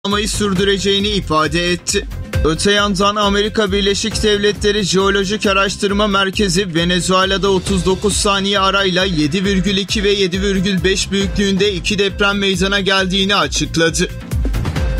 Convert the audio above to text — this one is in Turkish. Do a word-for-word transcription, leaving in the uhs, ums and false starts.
aramayı sürdüreceğini ifade etti. Öte yandan Amerika Birleşik Devletleri Jeolojik Araştırma Merkezi Venezuela'da otuz dokuz saniye arayla yedi virgül iki ve yedi virgül beş büyüklüğünde iki deprem meydana geldiğini açıkladı.